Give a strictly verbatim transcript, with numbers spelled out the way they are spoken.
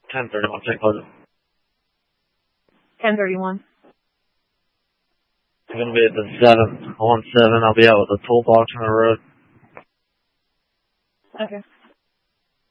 ten thirty-one, take closure. ten thirty-one. I'm going to be at the seven one seven. I'll be out with a toolbox on the road. Okay.